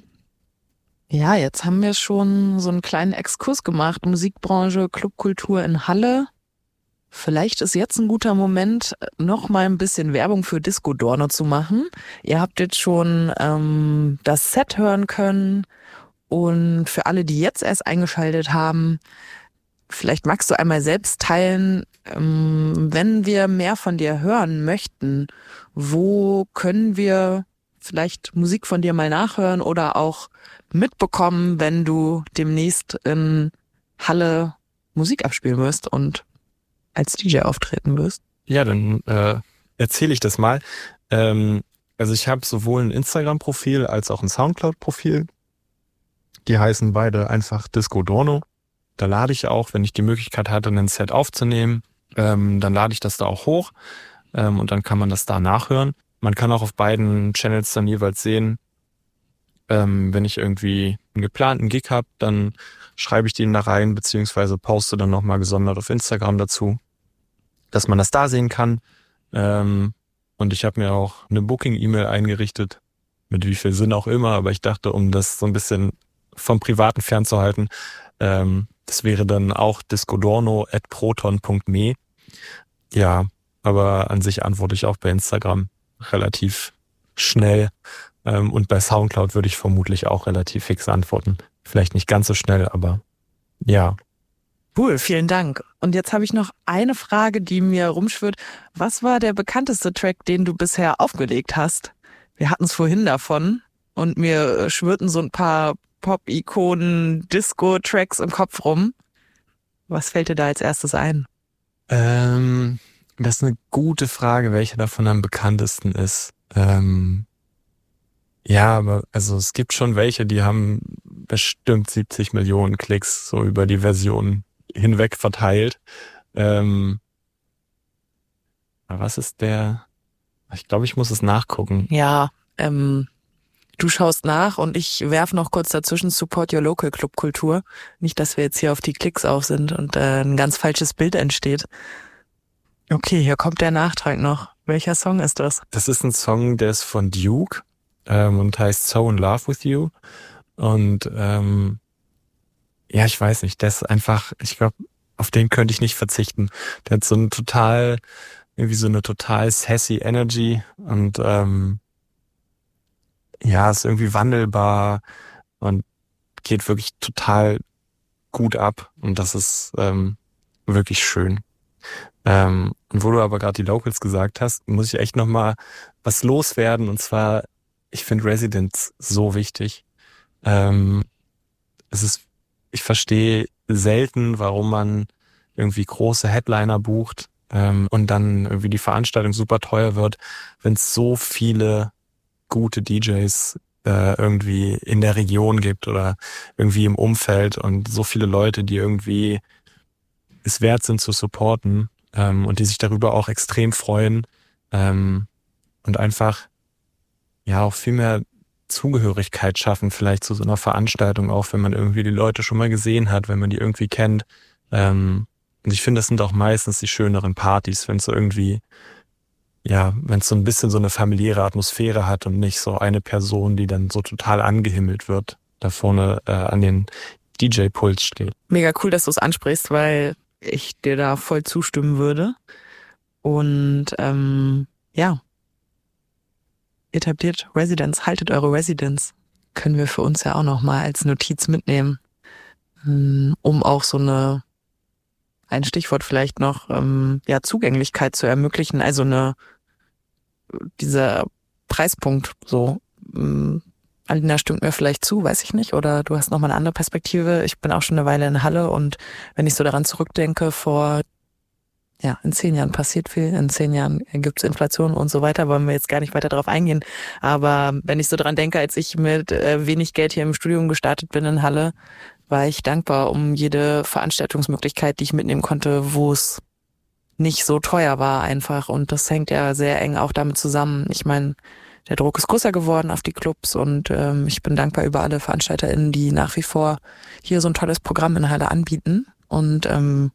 Ja, jetzt haben wir schon so einen kleinen Exkurs gemacht. Musikbranche, Clubkultur in Halle. Vielleicht ist jetzt ein guter Moment, noch mal ein bisschen Werbung für Disco Dorno zu machen. Ihr habt jetzt schon ähm, das Set hören können. Und für alle, die jetzt erst eingeschaltet haben, vielleicht magst du einmal selbst teilen, ähm, wenn wir mehr von dir hören möchten, wo können wir vielleicht Musik von dir mal nachhören oder auch mitbekommen, wenn du demnächst in Halle Musik abspielen wirst und als D J auftreten wirst? Ja, dann äh, erzähle ich das mal. Ähm, also ich habe sowohl ein Instagram-Profil als auch ein Soundcloud-Profil. Die heißen beide einfach Disco Dorno. Da lade ich auch, wenn ich die Möglichkeit hatte, ein Set aufzunehmen, ähm, dann lade ich das da auch hoch ähm, und dann kann man das da nachhören. Man kann auch auf beiden Channels dann jeweils sehen, ähm, wenn ich irgendwie einen geplanten Gig habe, dann schreibe ich den da rein, beziehungsweise poste dann nochmal gesondert auf Instagram dazu, dass man das da sehen kann. Ähm, und ich habe mir auch eine Booking-E-Mail eingerichtet, mit wie viel Sinn auch immer, aber ich dachte, um das so ein bisschen vom Privaten fernzuhalten, ähm, das wäre dann auch discodorno at proton punkt me. Ja, aber an sich antworte ich auch bei Instagram relativ schnell. Ähm, und bei Soundcloud würde ich vermutlich auch relativ fix antworten. Vielleicht nicht ganz so schnell, aber ja. Cool, vielen Dank. Und jetzt habe ich noch eine Frage, die mir rumschwirrt. Was war der bekannteste Track, den du bisher aufgelegt hast? Wir hatten es vorhin davon und mir schwirrten so ein paar Pop-Ikonen, Disco-Tracks im Kopf rum. Was fällt dir da als erstes ein? Ähm, das ist eine gute Frage, welcher davon am bekanntesten ist. Ähm, ja, aber also es gibt schon welche, die haben bestimmt siebzig Millionen Klicks so über die Version hinweg verteilt. Ähm, was ist der? Ich glaube, ich muss es nachgucken. Ja, ähm, du schaust nach und ich werfe noch kurz dazwischen Support Your Local Clubkultur. Nicht, dass wir jetzt hier auf die Klicks auf sind und äh, ein ganz falsches Bild entsteht. Okay, hier kommt der Nachtrag noch. Welcher Song ist das? Das ist ein Song, der ist von Duke ähm, und heißt So in Love with You. Und ähm, ja, ich weiß nicht, der ist einfach, ich glaube, auf den könnte ich nicht verzichten. Der hat so ein total, irgendwie so eine total sassy Energy und ähm, ja, ist irgendwie wandelbar und geht wirklich total gut ab und das ist ähm, wirklich schön. Ähm, und wo du aber gerade die Locals gesagt hast, muss ich echt nochmal was loswerden und zwar, ich finde Residents so wichtig. Ähm, es ist, ich verstehe selten, warum man irgendwie große Headliner bucht ähm, und dann irgendwie die Veranstaltung super teuer wird, wenn es so viele gute D Js äh, irgendwie in der Region gibt oder irgendwie im Umfeld und so viele Leute, die irgendwie es wert sind zu supporten ähm, und die sich darüber auch extrem freuen ähm, und einfach ja auch viel mehr Zugehörigkeit schaffen, vielleicht zu so einer Veranstaltung, auch wenn man irgendwie die Leute schon mal gesehen hat, wenn man die irgendwie kennt. Ähm, und ich finde, das sind auch meistens die schöneren Partys, wenn es so irgendwie, ja, wenn es so ein bisschen so eine familiäre Atmosphäre hat und nicht so eine Person, die dann so total angehimmelt wird, da vorne äh, an den D J-Pult steht. Mega cool, dass du es ansprichst, weil ich dir da voll zustimmen würde. Und ähm, ja, etabliert Residence, haltet eure Residence. Können wir für uns ja auch nochmal als Notiz mitnehmen, um auch so eine, ein Stichwort vielleicht noch, ähm, ja, Zugänglichkeit zu ermöglichen. Also eine, dieser Preispunkt so, ähm, Alina stimmt mir vielleicht zu, weiß ich nicht, oder du hast nochmal eine andere Perspektive. Ich bin auch schon eine Weile in Halle und wenn ich so daran zurückdenke, vor ja, in zehn Jahren passiert viel, in zehn Jahren gibt's Inflation und so weiter, wollen wir jetzt gar nicht weiter darauf eingehen. Aber wenn ich so dran denke, als ich mit äh, wenig Geld hier im Studium gestartet bin in Halle, war ich dankbar um jede Veranstaltungsmöglichkeit, die ich mitnehmen konnte, wo es nicht so teuer war einfach. Und das hängt ja sehr eng auch damit zusammen. Ich meine, der Druck ist größer geworden auf die Clubs und ähm, ich bin dankbar über alle VeranstalterInnen, die nach wie vor hier so ein tolles Programm in Halle anbieten und ähm,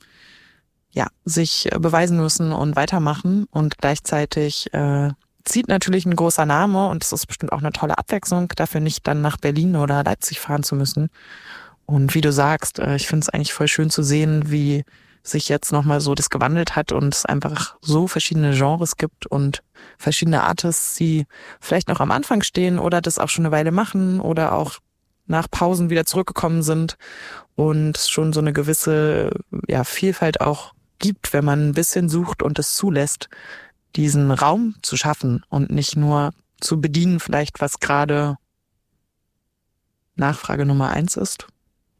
ja, sich beweisen müssen und weitermachen. Und gleichzeitig äh, zieht natürlich ein großer Name und es ist bestimmt auch eine tolle Abwechslung, dafür nicht dann nach Berlin oder Leipzig fahren zu müssen. Und wie du sagst, äh, ich finde es eigentlich voll schön zu sehen, wie sich jetzt nochmal so das gewandelt hat und es einfach so verschiedene Genres gibt und verschiedene Artists, die vielleicht noch am Anfang stehen oder das auch schon eine Weile machen oder auch nach Pausen wieder zurückgekommen sind und es schon so eine gewisse ja, Vielfalt auch gibt, wenn man ein bisschen sucht und es zulässt, diesen Raum zu schaffen und nicht nur zu bedienen, vielleicht was gerade Nachfrage Nummer eins ist.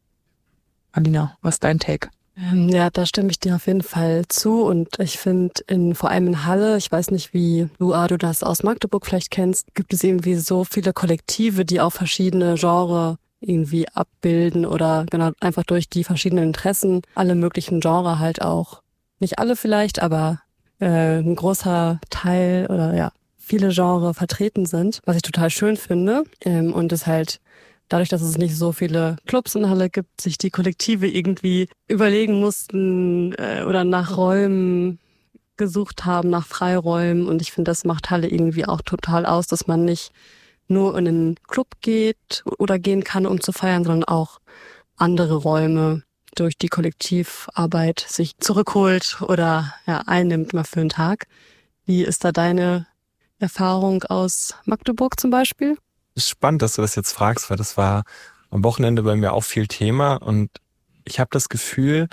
Alina, was ist dein Take? Ähm, ja, da stimme ich dir auf jeden Fall zu und ich finde, in vor allem in Halle, ich weiß nicht, wie du, Ado, das aus Magdeburg vielleicht kennst, gibt es irgendwie so viele Kollektive, die auch verschiedene Genres irgendwie abbilden oder genau einfach durch die verschiedenen Interessen alle möglichen Genres halt auch, nicht alle vielleicht, aber äh, ein großer Teil oder ja, viele Genres vertreten sind, was ich total schön finde ähm, und es halt dadurch, dass es nicht so viele Clubs in Halle gibt, sich die Kollektive irgendwie überlegen mussten äh, oder nach Räumen gesucht haben, nach Freiräumen. Und ich finde, das macht Halle irgendwie auch total aus, dass man nicht nur in einen Club geht oder gehen kann, um zu feiern, sondern auch andere Räume durch die Kollektivarbeit sich zurückholt oder ja einnimmt mal für einen Tag. Wie ist da deine Erfahrung aus Magdeburg zum Beispiel? Ist spannend, dass du das jetzt fragst, weil das war am Wochenende bei mir auch viel Thema und ich habe das Gefühl,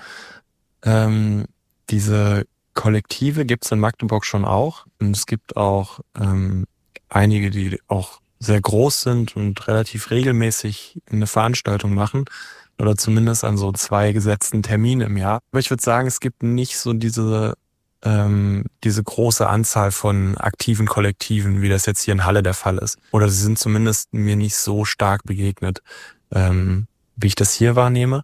ähm, diese Kollektive gibt's in Magdeburg schon auch und es gibt auch ähm, einige, die auch sehr groß sind und relativ regelmäßig eine Veranstaltung machen oder zumindest an so zwei gesetzten Terminen im Jahr. Aber ich würde sagen, es gibt nicht so diese ähm, diese große Anzahl von aktiven Kollektiven, wie das jetzt hier in Halle der Fall ist. Oder sie sind zumindest mir nicht so stark begegnet, ähm, wie ich das hier wahrnehme.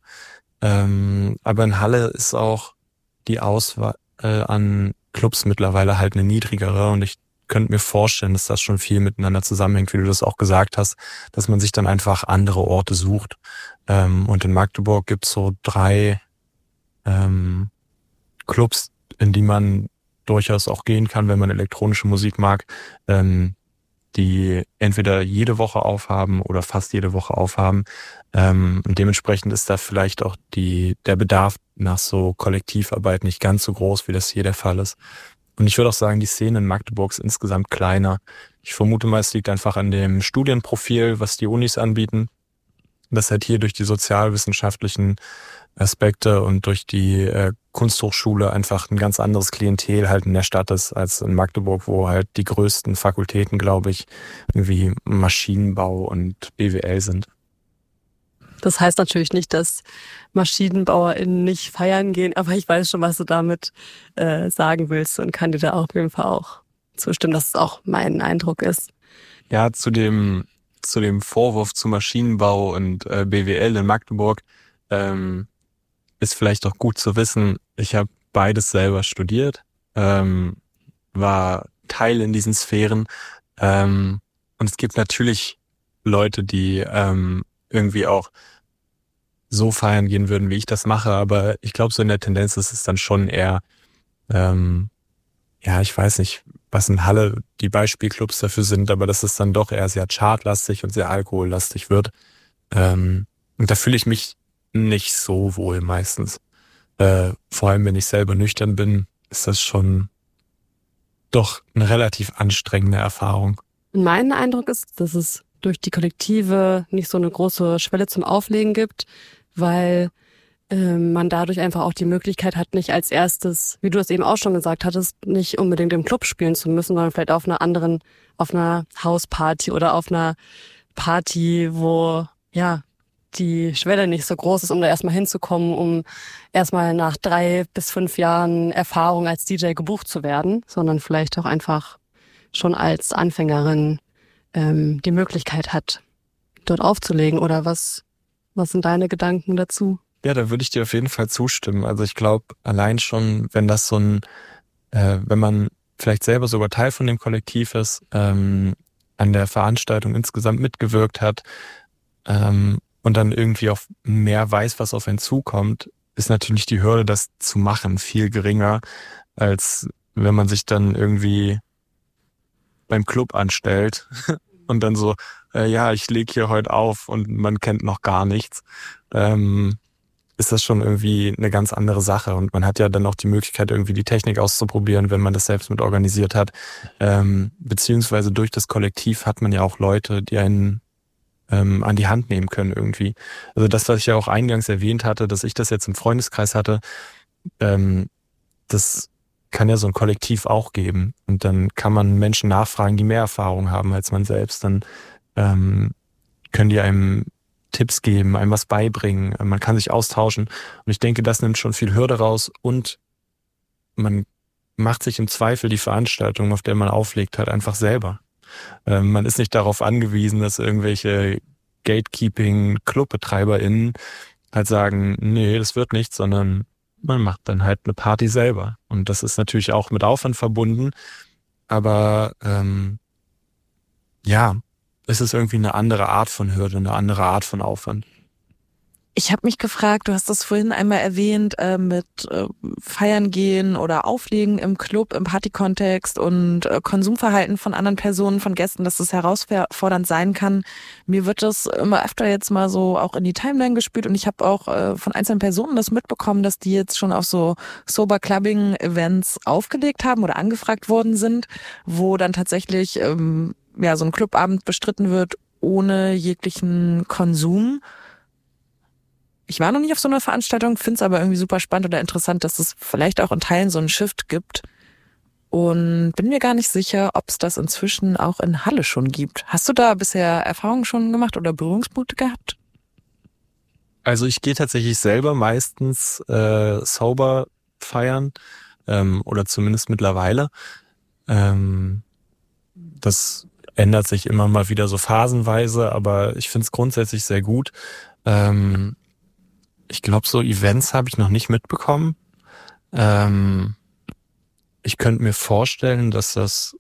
Ähm, aber in Halle ist auch die Auswahl äh, an Clubs mittlerweile halt eine niedrigere und ich könnte mir vorstellen, dass das schon viel miteinander zusammenhängt, wie du das auch gesagt hast, dass man sich dann einfach andere Orte sucht. Ähm, und in Magdeburg gibt's so drei ähm, Clubs, in die man durchaus auch gehen kann, wenn man elektronische Musik mag, ähm, die entweder jede Woche aufhaben oder fast jede Woche aufhaben. Ähm, und dementsprechend ist da vielleicht auch die der Bedarf nach so Kollektivarbeit nicht ganz so groß, wie das hier der Fall ist. Und ich würde auch sagen, die Szene in Magdeburg ist insgesamt kleiner. Ich vermute mal, es liegt einfach an dem Studienprofil, was die Unis anbieten. Das halt hier durch die sozialwissenschaftlichen Aspekte und durch die äh, Kunsthochschule einfach ein ganz anderes Klientel halt in der Stadt ist als in Magdeburg, wo halt die größten Fakultäten, glaube ich, irgendwie Maschinenbau und B W L sind. Das heißt natürlich nicht, dass MaschinenbauerInnen nicht feiern gehen, aber ich weiß schon, was du damit äh, sagen willst und kann dir da auf jeden Fall auch zustimmen, dass es auch mein Eindruck ist. Ja, zu dem zu dem Vorwurf zu Maschinenbau und äh, B W L in Magdeburg ähm, ist vielleicht auch gut zu wissen, ich habe beides selber studiert, ähm, war Teil in diesen Sphären ähm, und es gibt natürlich Leute, die ähm, irgendwie auch so feiern gehen würden, wie ich das mache, aber ich glaube, so in der Tendenz ist es dann schon eher, ähm, ja, ich weiß nicht, was in Halle die Beispielclubs dafür sind, aber dass es dann doch eher sehr chartlastig und sehr alkohollastig wird. Ähm, und da fühle ich mich nicht so wohl meistens. Äh, vor allem, wenn ich selber nüchtern bin, ist das schon doch eine relativ anstrengende Erfahrung. Mein Eindruck ist, dass es durch die Kollektive nicht so eine große Schwelle zum Auflegen gibt, weil ähm, man dadurch einfach auch die Möglichkeit hat, nicht als erstes, wie du es eben auch schon gesagt hattest, nicht unbedingt im Club spielen zu müssen, sondern vielleicht auf einer anderen, auf einer Hausparty oder auf einer Party, wo ja die Schwelle nicht so groß ist, um da erstmal hinzukommen, um erstmal nach drei bis fünf Jahren Erfahrung als D J gebucht zu werden, sondern vielleicht auch einfach schon als Anfängerin ähm, die Möglichkeit hat, dort aufzulegen. Oder was, was sind deine Gedanken dazu? Ja, da würde ich dir auf jeden Fall zustimmen. Also ich glaube, allein schon, wenn das so ein, äh, wenn man vielleicht selber sogar Teil von dem Kollektiv ist, ähm, an der Veranstaltung insgesamt mitgewirkt hat ähm, und dann irgendwie auch mehr weiß, was auf einen zukommt, ist natürlich die Hürde, das zu machen, viel geringer, als wenn man sich dann irgendwie beim Club anstellt und dann so, äh, ja, ich lege hier heute auf und man kennt noch gar nichts. Ähm, ist das schon irgendwie eine ganz andere Sache. Und man hat ja dann auch die Möglichkeit, irgendwie die Technik auszuprobieren, wenn man das selbst mit organisiert hat. Ähm, beziehungsweise durch das Kollektiv hat man ja auch Leute, die einen ähm, an die Hand nehmen können irgendwie. Also das, was ich ja auch eingangs erwähnt hatte, dass ich das jetzt im Freundeskreis hatte, ähm, das kann ja so ein Kollektiv auch geben. Und dann kann man Menschen nachfragen, die mehr Erfahrung haben als man selbst. Dann ähm, können die einem Tipps geben, einem was beibringen, man kann sich austauschen und ich denke, das nimmt schon viel Hürde raus und man macht sich im Zweifel die Veranstaltung, auf der man auflegt, halt einfach selber. Ähm, man ist nicht darauf angewiesen, dass irgendwelche Gatekeeping-ClubbetreiberInnen halt sagen, nee, das wird nichts, sondern man macht dann halt eine Party selber und das ist natürlich auch mit Aufwand verbunden, aber ähm, ja, es ist irgendwie eine andere Art von Hürde, eine andere Art von Aufwand. Ich habe mich gefragt, du hast das vorhin einmal erwähnt, äh, mit äh, Feiern gehen oder Auflegen im Club, im Partykontext und äh, Konsumverhalten von anderen Personen, von Gästen, dass das herausfordernd sein kann. Mir wird das immer öfter jetzt mal so auch in die Timeline gespült und ich habe auch äh, von einzelnen Personen das mitbekommen, dass die jetzt schon auf so Sober-Clubbing-Events aufgelegt haben oder angefragt worden sind, wo dann tatsächlich ähm, ja so ein Clubabend bestritten wird ohne jeglichen Konsum. Ich war noch nicht auf so einer Veranstaltung, finde es aber irgendwie super spannend oder interessant, dass es vielleicht auch in Teilen so einen Shift gibt. Und bin mir gar nicht sicher, ob es das inzwischen auch in Halle schon gibt. Hast du da bisher Erfahrungen schon gemacht oder Berührungspunkte gehabt? Also ich gehe tatsächlich selber meistens äh, sober feiern ähm, oder zumindest mittlerweile. Ähm, das ändert sich immer mal wieder so phasenweise, aber ich finde es grundsätzlich sehr gut. Ähm, Ich glaube, so Events habe ich noch nicht mitbekommen. Ähm, ich könnte mir vorstellen, dass das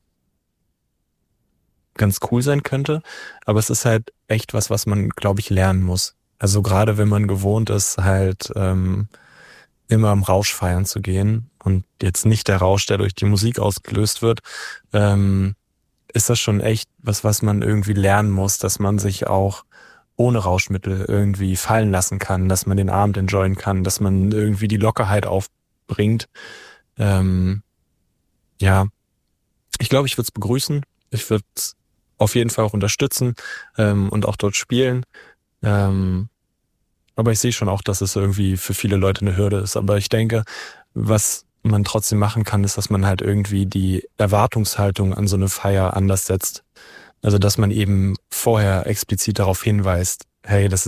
ganz cool sein könnte, aber es ist halt echt was, was man, glaube ich, lernen muss. Also gerade wenn man gewohnt ist, halt ähm, immer im Rausch feiern zu gehen und jetzt nicht der Rausch, der durch die Musik ausgelöst wird, ähm, ist das schon echt was, was man irgendwie lernen muss, dass man sich auch ohne Rauschmittel irgendwie fallen lassen kann, dass man den Abend enjoyen kann, dass man irgendwie die Lockerheit aufbringt. Ähm, ja, ich glaube, ich würde es begrüßen. Ich würde es auf jeden Fall auch unterstützen ähm, und auch dort spielen. Ähm, aber ich sehe schon auch, dass es irgendwie für viele Leute eine Hürde ist. Aber ich denke, was man trotzdem machen kann, ist, dass man halt irgendwie die Erwartungshaltung an so eine Feier anders setzt. Also, dass man eben vorher explizit darauf hinweist, hey, das ist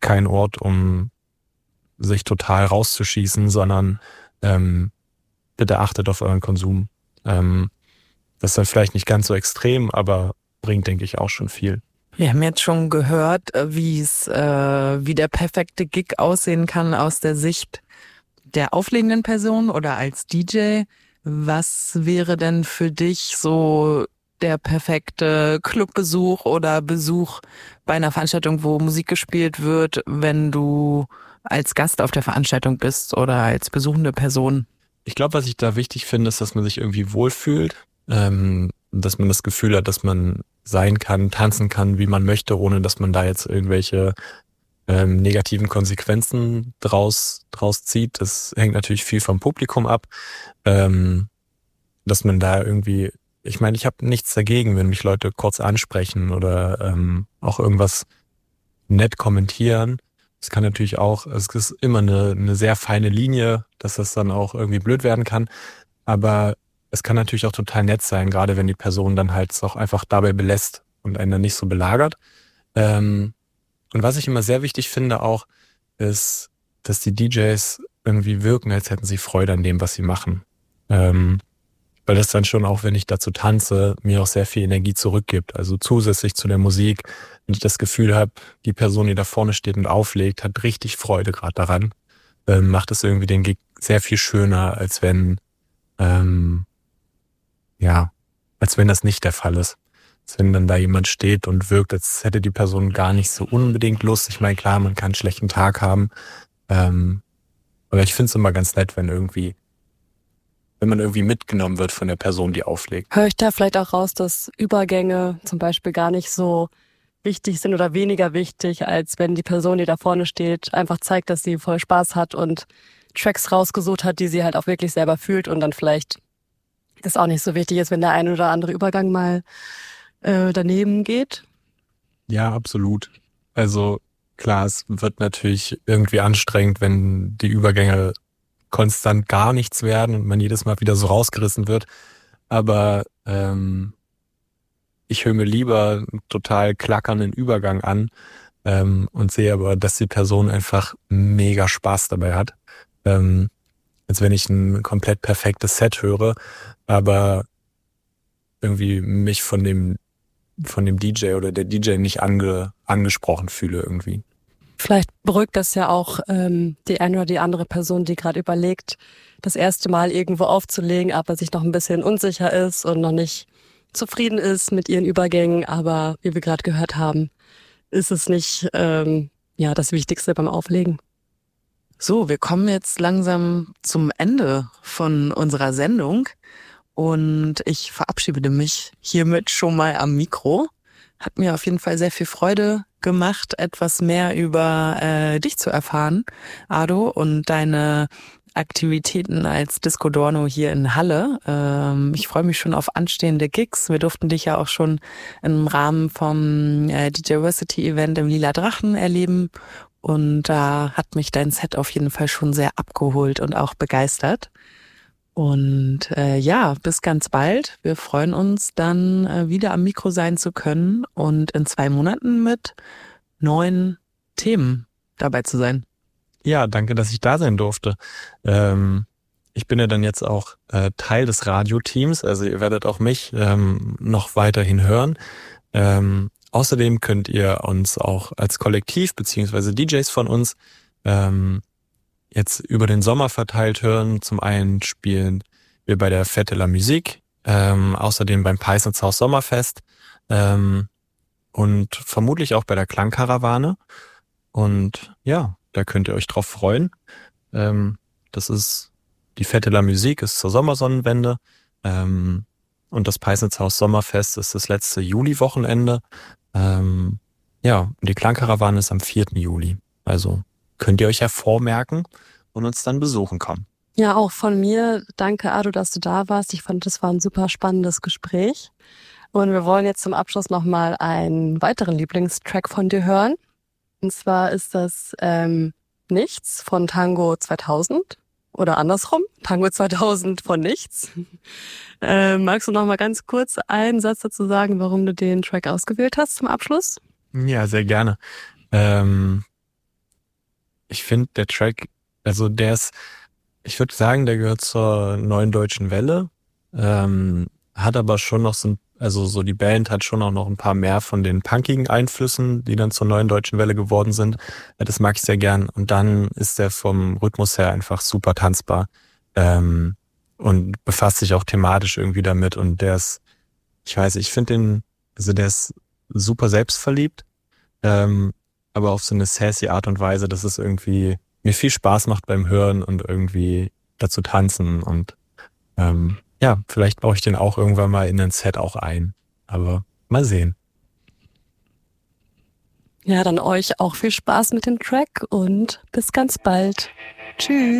kein Ort, um sich total rauszuschießen, sondern ähm, bitte achtet auf euren Konsum. Ähm, das ist dann vielleicht nicht ganz so extrem, aber bringt, denke ich, auch schon viel. Wir haben jetzt schon gehört, wie es, äh, wie der perfekte Gig aussehen kann aus der Sicht der auflegenden Person oder als D J. Was wäre denn für dich so der perfekte Clubbesuch oder Besuch bei einer Veranstaltung, wo Musik gespielt wird, wenn du als Gast auf der Veranstaltung bist oder als besuchende Person? Ich glaube, was ich da wichtig finde, ist, dass man sich irgendwie wohlfühlt, ähm, dass man das Gefühl hat, dass man sein kann, tanzen kann, wie man möchte, ohne dass man da jetzt irgendwelche ähm, negativen Konsequenzen draus, draus zieht. Das hängt natürlich viel vom Publikum ab, ähm, dass man da irgendwie, ich meine, ich habe nichts dagegen, wenn mich Leute kurz ansprechen oder ähm, auch irgendwas nett kommentieren. Es kann natürlich auch, es ist immer eine, eine sehr feine Linie, dass das dann auch irgendwie blöd werden kann, aber es kann natürlich auch total nett sein, gerade wenn die Person dann halt es auch einfach dabei belässt und einen dann nicht so belagert. Ähm, und was ich immer sehr wichtig finde auch, ist, dass die D Js irgendwie wirken, als hätten sie Freude an dem, was sie machen. Ähm, weil das dann schon auch, wenn ich dazu tanze, mir auch sehr viel Energie zurückgibt. Also zusätzlich zu der Musik, wenn ich das Gefühl habe, die Person, die da vorne steht und auflegt, hat richtig Freude gerade daran, ähm, macht es irgendwie den Gig sehr viel schöner, als wenn ähm, ja, als wenn das nicht der Fall ist. Als wenn dann da jemand steht und wirkt, als hätte die Person gar nicht so unbedingt Lust. Ich meine, klar, man kann einen schlechten Tag haben. Ähm, aber ich finde es immer ganz nett, wenn irgendwie, wenn man irgendwie mitgenommen wird von der Person, die auflegt. Höre ich da vielleicht auch raus, dass Übergänge zum Beispiel gar nicht so wichtig sind oder weniger wichtig, als wenn die Person, die da vorne steht, einfach zeigt, dass sie voll Spaß hat und Tracks rausgesucht hat, die sie halt auch wirklich selber fühlt und dann vielleicht das auch nicht so wichtig ist, wenn der eine oder andere Übergang mal äh, daneben geht? Ja, absolut. Also klar, es wird natürlich irgendwie anstrengend, wenn die Übergänge konstant gar nichts werden und man jedes Mal wieder so rausgerissen wird. Aber ähm, ich höre mir lieber einen total klackernden Übergang an ähm, und sehe aber, dass die Person einfach mega Spaß dabei hat. Ähm, als wenn ich ein komplett perfektes Set höre, aber irgendwie mich von dem von dem D J oder der D J nicht ange, angesprochen fühle irgendwie. Vielleicht beruhigt das ja auch ähm, die eine oder die andere Person, die gerade überlegt, das erste Mal irgendwo aufzulegen, aber sich noch ein bisschen unsicher ist und noch nicht zufrieden ist mit ihren Übergängen. Aber wie wir gerade gehört haben, ist es nicht ähm, ja das Wichtigste beim Auflegen. So, wir kommen jetzt langsam zum Ende von unserer Sendung und ich verabschiede mich hiermit schon mal am Mikro. Hat mir auf jeden Fall sehr viel Freude gemacht, etwas mehr über äh, dich zu erfahren, Ado, und deine Aktivitäten als Disco Dorno hier in Halle. Ähm, ich freue mich schon auf anstehende Gigs. Wir durften dich ja auch schon im Rahmen vom äh, D J-Versity-Event im Lila Drachen erleben. Und da hat mich dein Set auf jeden Fall schon sehr abgeholt und auch begeistert. Und äh, ja, bis ganz bald. Wir freuen uns dann äh, wieder am Mikro sein zu können und in zwei Monaten mit neuen Themen dabei zu sein. Ja, danke, dass ich da sein durfte. Ähm, ich bin ja dann jetzt auch äh, Teil des Radioteams, also ihr werdet auch mich ähm, noch weiterhin hören. Ähm, außerdem könnt ihr uns auch als Kollektiv beziehungsweise D Js von uns ähm, jetzt über den Sommer verteilt hören. Zum einen spielen wir bei der Fête de la Musique, ähm, außerdem beim Peisnitz Haus Sommerfest ähm, und vermutlich auch bei der Klangkarawane. Und ja, da könnt ihr euch drauf freuen. Ähm, das ist die Fête de la Musique, ist zur Sommersonnenwende. Ähm, und das Peisnitz Haus Sommerfest ist das letzte Juli-Wochenende. Ähm, ja, und die Klangkarawane ist am vierten Juli. Also könnt ihr euch ja vormerken und uns dann besuchen kommen. Ja, auch von mir. Danke, Ado, dass du da warst. Ich fand, das war ein super spannendes Gespräch. Und wir wollen jetzt zum Abschluss nochmal einen weiteren Lieblingstrack von dir hören. Und zwar ist das ähm, Nichts von Tango zweitausend oder andersrum, Tango zweitausend von Nichts. äh, magst du noch mal ganz kurz einen Satz dazu sagen, warum du den Track ausgewählt hast zum Abschluss? Ja, sehr gerne. Ähm, ich finde der Track, also der ist, ich würde sagen, der gehört zur Neuen Deutschen Welle, ähm, hat aber schon noch so ein, also so die Band hat schon auch noch ein paar mehr von den punkigen Einflüssen, die dann zur Neuen Deutschen Welle geworden sind. Ja, das mag ich sehr gern. Und dann ist der vom Rhythmus her einfach super tanzbar, ähm, und befasst sich auch thematisch irgendwie damit. Und der ist, ich weiß, ich finde den, also der ist super selbstverliebt, ähm, aber auf so eine sassy Art und Weise, dass es irgendwie mir viel Spaß macht beim Hören und irgendwie dazu tanzen. Und ähm, ja, vielleicht baue ich den auch irgendwann mal in ein Set auch ein. Aber mal sehen. Ja, dann euch auch viel Spaß mit dem Track und bis ganz bald. Tschüss.